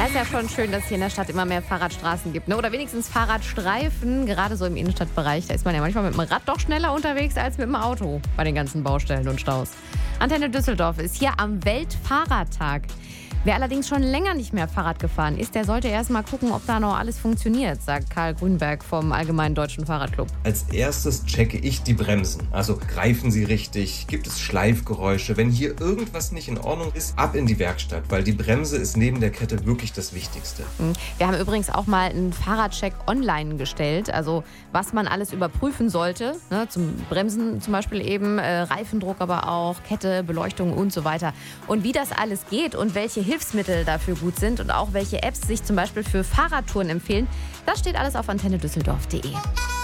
ist ja schon schön, dass es hier in der Stadt immer mehr Fahrradstraßen gibt, ne? Oder wenigstens Fahrradstreifen, gerade so im Innenstadtbereich. Da ist man ja manchmal mit dem Rad doch schneller unterwegs als mit dem Auto bei den ganzen Baustellen und Staus. Antenne Düsseldorf ist hier am Weltfahrradtag. Wer allerdings schon länger nicht mehr Fahrrad gefahren ist, der sollte erst mal gucken, ob da noch alles funktioniert, sagt Karl Grünberg vom Allgemeinen Deutschen Fahrradclub. Als erstes checke ich die Bremsen. Also greifen sie richtig? Gibt es Schleifgeräusche? Wenn hier irgendwas nicht in Ordnung ist, ab in die Werkstatt, weil die Bremse ist neben der Kette wirklich das Wichtigste. Wir haben übrigens auch mal einen Fahrradcheck online gestellt, also was man alles überprüfen sollte, ne, zum Bremsen zum Beispiel eben, Reifendruck aber auch, Kette, Beleuchtung und so weiter. Und wie das alles geht und welche Hilfsmittel dafür gut sind und auch welche Apps sich zum Beispiel für Fahrradtouren empfehlen, das steht alles auf antennedüsseldorf.de.